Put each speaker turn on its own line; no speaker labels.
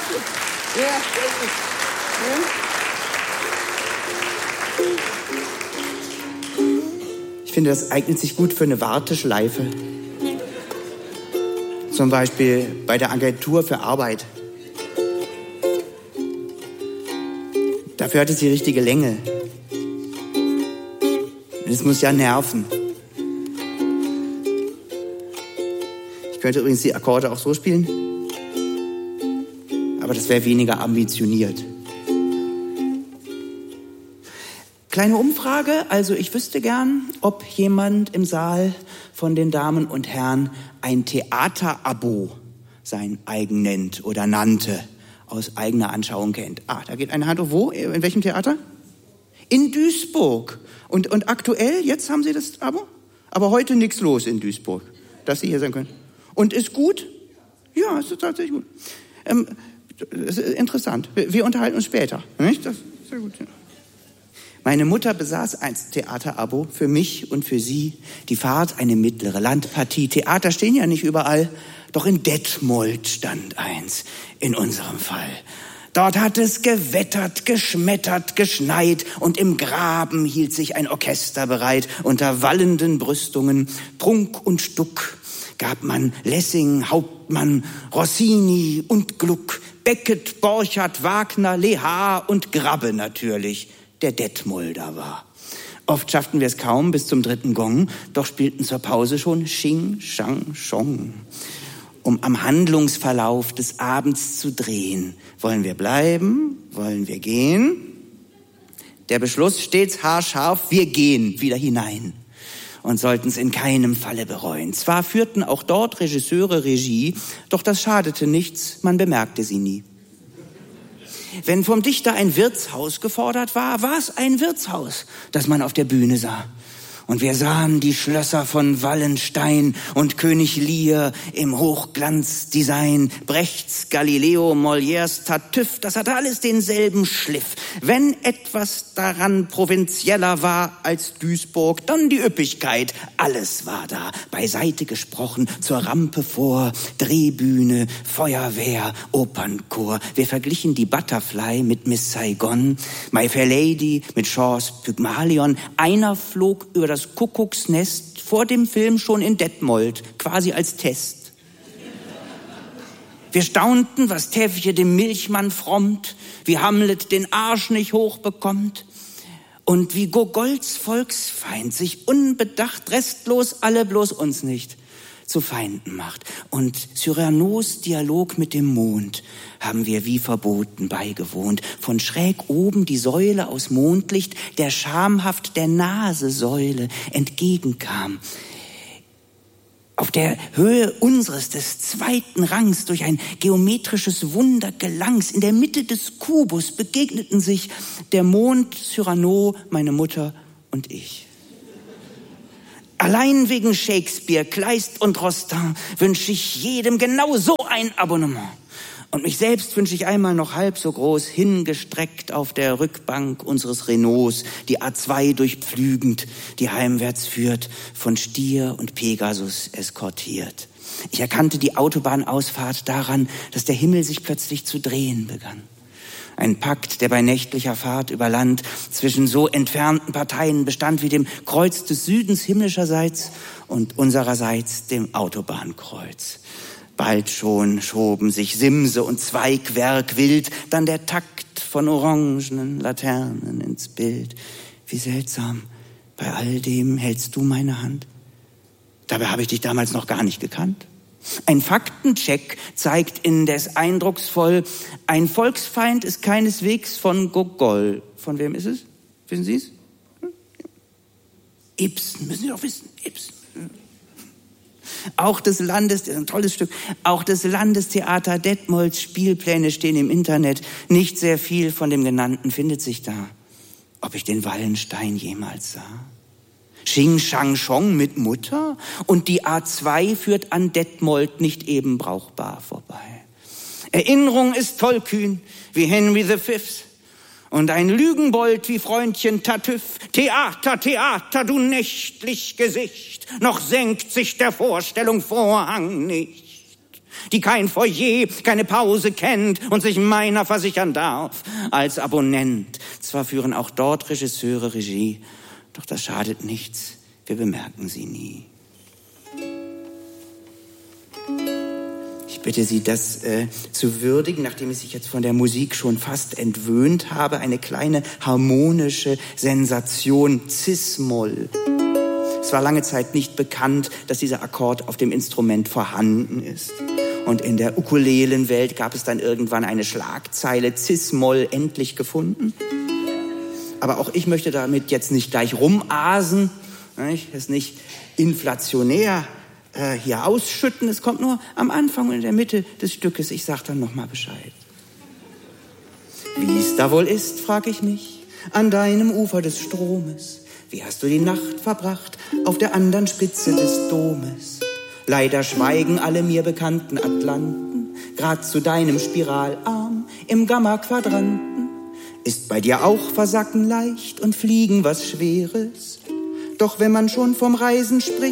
Ja. Ich finde, das eignet sich gut für eine Warteschleife. Zum Beispiel bei der Agentur für Arbeit. Dafür hat es die richtige Länge. Es muss ja nerven. Ich könnte übrigens die Akkorde auch so spielen. Aber das wäre weniger ambitioniert. Kleine Umfrage, also ich wüsste gern, ob jemand im Saal von den Damen und Herren ein Theaterabo sein eigen nennt oder nannte, aus eigener Anschauung kennt. Da geht eine Hand hoch. Wo? In welchem Theater? In Duisburg. Und aktuell, jetzt haben Sie das Abo? Aber heute nichts los in Duisburg, dass Sie hier sein können. Und ist gut? Ja, ist tatsächlich gut. Das ist interessant. Wir unterhalten uns später. Nicht? Das ist sehr gut, ja. Meine Mutter besaß ein Theaterabo für mich und für sie. Die Fahrt, eine mittlere Landpartie. Theater stehen ja nicht überall. Doch in Detmold stand eins, in unserem Fall. Dort hat es gewettert, geschmettert, geschneit und im Graben hielt sich ein Orchester bereit. Unter wallenden Brüstungen, Prunk und Stuck gab man Lessing, Hauptmann, Rossini und Gluck, Beckett, Borchardt, Wagner, Lehar und Grabbe natürlich, der Detmolder war. Oft schafften wir es kaum bis zum 3. Gong, doch spielten zur Pause schon Xing, Shang, Chong. Um am Handlungsverlauf des Abends zu drehen. Wollen wir bleiben? Wollen wir gehen? Der Beschluss stets haarscharf, wir gehen wieder hinein. Und sollten es in keinem Falle bereuen. Zwar führten auch dort Regisseure Regie, doch das schadete nichts, man bemerkte sie nie. Wenn vom Dichter ein Wirtshaus gefordert war, war es ein Wirtshaus, das man auf der Bühne sah. Und wir sahen die Schlösser von Wallenstein und König Lear im Hochglanzdesign. Brechts, Galileo, Molières, Tartüff, das hatte alles denselben Schliff. Wenn etwas daran provinzieller war als Duisburg, dann die Üppigkeit. Alles war da, beiseite gesprochen, zur Rampe vor, Drehbühne, Feuerwehr, Opernchor. Wir verglichen die Butterfly mit Miss Saigon, My Fair Lady mit Shaws Pygmalion. Einer flog über das Kuckucksnest vor dem Film schon in Detmold, quasi als Test. Wir staunten, was Tevje dem Milchmann frommt, wie Hamlet den Arsch nicht hochbekommt und wie Gogols Volksfeind sich unbedacht, restlos, alle bloß uns nicht, zu Feinden macht. Und Cyranos Dialog mit dem Mond haben wir wie verboten beigewohnt. Von schräg oben die Säule aus Mondlicht, der schamhaft der Nasesäule entgegenkam. Auf der Höhe unseres, des 2. Rangs, durch ein geometrisches Wunder gelang's. In der Mitte des Kubus begegneten sich der Mond, Cyrano, meine Mutter und ich. Allein wegen Shakespeare, Kleist und Rostand wünsche ich jedem genau so ein Abonnement. Und mich selbst wünsche ich einmal noch halb so groß, hingestreckt auf der Rückbank unseres Renaults, die A2 durchpflügend, die heimwärts führt, von Stier und Pegasus eskortiert. Ich erkannte die Autobahnausfahrt daran, dass der Himmel sich plötzlich zu drehen begann. Ein Pakt, der bei nächtlicher Fahrt über Land zwischen so entfernten Parteien bestand wie dem Kreuz des Südens himmlischerseits und unsererseits dem Autobahnkreuz. Bald schon schoben sich Simse und Zweigwerk wild, dann der Takt von orangenen Laternen ins Bild. Wie seltsam, bei all dem hältst du meine Hand. Dabei habe ich dich damals noch gar nicht gekannt. Ein Faktencheck zeigt indes eindrucksvoll, ein Volksfeind ist keineswegs von Gogol. Von wem ist es? Wissen Sie es? Ibsen, müssen Sie doch wissen, Ibsen. Auch des Landes, das ist ein tolles Stück, auch des Landestheater Detmolds Spielpläne stehen im Internet. Nicht sehr viel von dem Genannten findet sich da. Ob ich den Wallenstein jemals sah? Xing Shang Chong mit Mutter und die A2 führt an Detmold nicht eben brauchbar vorbei. Erinnerung ist tollkühn wie Henry V. Und ein Lügenbold wie Freundchen Tartüff. Theater, Theater, du nächtlich Gesicht, noch senkt sich der Vorstellung Vorhang nicht. die kein Foyer, keine Pause kennt und sich meiner versichern darf. Als Abonnent. Zwar führen auch dort Regisseure Regie, doch das schadet nichts, wir bemerken sie nie. Ich bitte Sie, das zu würdigen, nachdem ich sich jetzt von der Musik schon fast entwöhnt habe. Eine kleine harmonische Sensation, Cis-Moll. Es war lange Zeit nicht bekannt, dass dieser Akkord auf dem Instrument vorhanden ist. Und in der Ukulelenwelt gab es dann irgendwann eine Schlagzeile, Cis-Moll endlich gefunden. Aber auch ich möchte damit jetzt nicht gleich rumasen, es nicht inflationär hier ausschütten. Es kommt nur am Anfang und in der Mitte des Stückes. Ich sag dann nochmal Bescheid. Wie es da wohl ist, frag ich mich, an deinem Ufer des Stromes. Wie hast du die Nacht verbracht auf der anderen Spitze des Domes? Leider schweigen alle mir bekannten Atlanten, grad zu deinem Spiralarm im Gamma-Quadranten. Ist bei dir auch Versacken leicht und Fliegen was Schweres? Doch wenn man schon vom Reisen spricht,